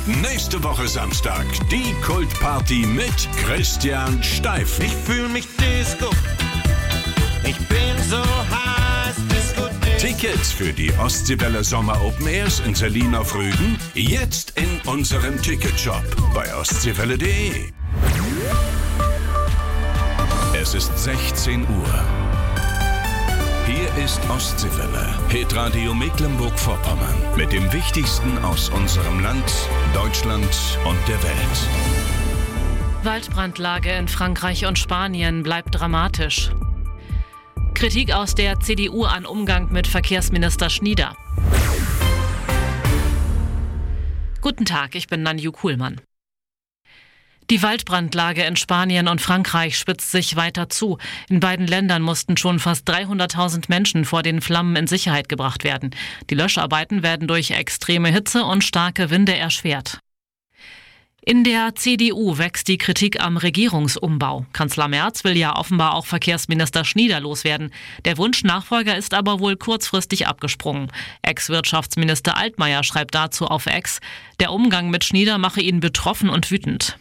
Nächste Woche Samstag, die Kultparty mit Christian Steif. Ich fühl mich Disco. Ich bin so heiß, Disco. Tickets für die Ostseewelle Sommer Open Airs in Selin auf Rügen jetzt in unserem Ticketshop bei ostseewelle.de. Es ist 16 Uhr. Hier ist Ostseewelle, Hitradio Mecklenburg-Vorpommern mit dem Wichtigsten aus unserem Land, Deutschland und der Welt. Waldbrandlage in Frankreich und Spanien bleibt dramatisch. Kritik aus der CDU an Umgang mit Verkehrsminister Schnieder. Guten Tag, ich bin Nanju Kuhlmann. Die Waldbrandlage in Spanien und Frankreich spitzt sich weiter zu. In beiden Ländern mussten schon fast 300.000 Menschen vor den Flammen in Sicherheit gebracht werden. Die Löscharbeiten werden durch extreme Hitze und starke Winde erschwert. In der CDU wächst die Kritik am Regierungsumbau. Kanzler Merz will ja offenbar auch Verkehrsminister Schnieder loswerden. Der Wunschnachfolger ist aber wohl kurzfristig abgesprungen. Ex-Wirtschaftsminister Altmaier schreibt dazu auf X, der Umgang mit Schnieder mache ihn betroffen und wütend.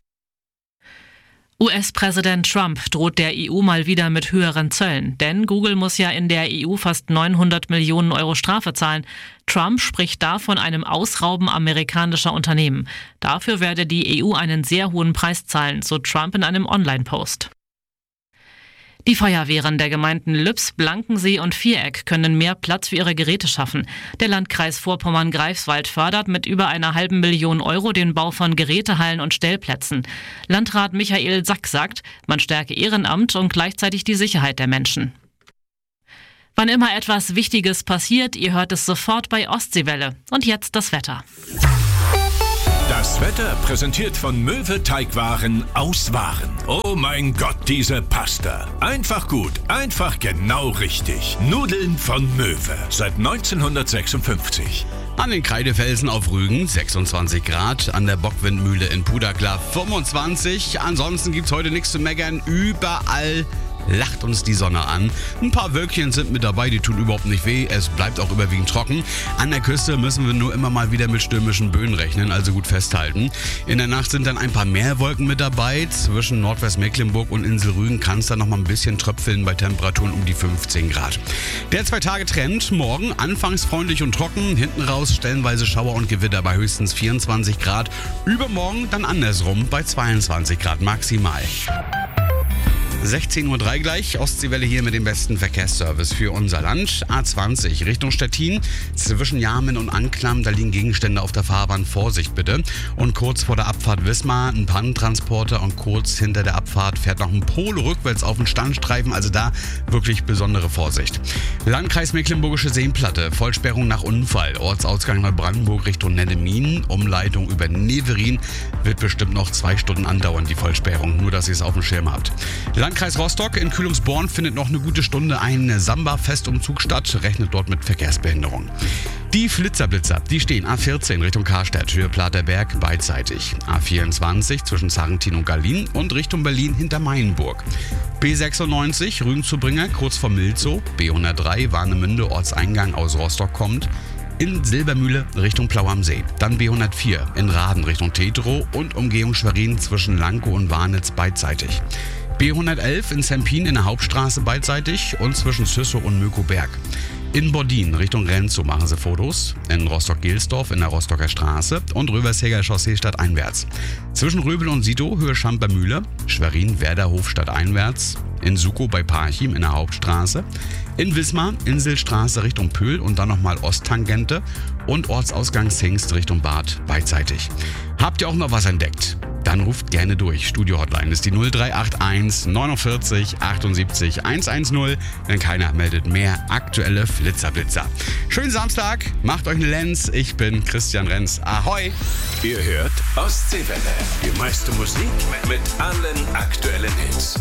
US-Präsident Trump droht der EU mal wieder mit höheren Zöllen, denn Google muss ja in der EU fast 900 Millionen Euro Strafe zahlen. Trump spricht da von einem Ausrauben amerikanischer Unternehmen. Dafür werde die EU einen sehr hohen Preis zahlen, so Trump in einem Online-Post. Die Feuerwehren der Gemeinden Lübs, Blankensee und Viereck können mehr Platz für ihre Geräte schaffen. Der Landkreis Vorpommern-Greifswald fördert mit über einer halben Million Euro den Bau von Gerätehallen und Stellplätzen. Landrat Michael Sack sagt, man stärke Ehrenamt und gleichzeitig die Sicherheit der Menschen. Wann immer etwas Wichtiges passiert, ihr hört es sofort bei Ostseewelle. Und jetzt das Wetter. Das Wetter präsentiert von Möwe Teigwaren aus Waren. Oh mein Gott, diese Pasta. Einfach gut, einfach genau richtig. Nudeln von Möwe. Seit 1956. An den Kreidefelsen auf Rügen 26 Grad, an der Bockwindmühle in Puderklar 25. Ansonsten gibt's heute nichts zu meckern. Überall lacht uns die Sonne an. Ein paar Wölkchen sind mit dabei, die tun überhaupt nicht weh. Es bleibt auch überwiegend trocken. An der Küste müssen wir nur immer mal wieder mit stürmischen Böen rechnen, also gut festhalten. In der Nacht sind dann ein paar mehr Wolken mit dabei. Zwischen Nordwestmecklenburg und Insel Rügen kann es dann noch mal ein bisschen tröpfeln bei Temperaturen um die 15 Grad. Der 2-Tage-Trend, morgen anfangs freundlich und trocken, hinten raus stellenweise Schauer und Gewitter bei höchstens 24 Grad. Übermorgen dann andersrum bei 22 Grad maximal. 16.03 Uhr gleich, Ostseewelle hier mit dem besten Verkehrsservice für unser Land. A20 Richtung Stettin, zwischen Jarmen und Anklam, da liegen Gegenstände auf der Fahrbahn, Vorsicht bitte. Und kurz vor der Abfahrt Wismar ein Pannentransporter und kurz hinter der Abfahrt fährt noch ein Polo rückwärts auf den Standstreifen, also da wirklich besondere Vorsicht. Landkreis Mecklenburgische Seenplatte, Vollsperrung nach Unfall, Ortsausgang Neubrandenburg Richtung Nennemin, Umleitung über Neverin, wird bestimmt noch 2 Stunden andauern, die Vollsperrung, nur dass ihr es auf dem Schirm habt. Landkreis Rostock in Kühlungsborn findet noch eine gute Stunde ein Samba-Festumzug statt, rechnet dort mit Verkehrsbehinderung. Die Flitzerblitzer, die stehen A14 Richtung Karstadt, Höhe Platerberg beidseitig. A24 zwischen Sarrentin und Gallien und Richtung Berlin hinter Meienburg. B96 Rügen zu Bringer, kurz vor Milzow. B103 Warnemünde, Ortseingang aus Rostock kommt. In Silbermühle Richtung Plau am See. Dann B104 in Raden Richtung Tetro und Umgehung Schwerin zwischen Lankow und Warnitz beidseitig. B111 in Sempin in der Hauptstraße beidseitig und zwischen Züssow und Möckoberg. In Bordin Richtung Renzow machen sie Fotos. In Rostock-Gelsdorf in der Rostocker Straße und Rövershäger Chaussee stadteinwärts. Zwischen Röbel und Sito Höhe Schampermühle, Schwerin-Werderhof stadteinwärts. In Sukow bei Parchim in der Hauptstraße. In Wismar Inselstraße Richtung Pöhl und dann nochmal Osttangente und Ortsausgang Zingst Richtung Bad beidseitig. Habt ihr auch noch was entdeckt? Dann ruft gerne durch. Studio-Hotline ist die 0381 49 78 110, denn keiner meldet mehr aktuelle Flitzerblitzer. Schönen Samstag, macht euch eine Lenz. Ich bin Christian Renz. Ahoi! Ihr hört Ostseewelle. Die meiste Musik mit allen aktuellen Hits.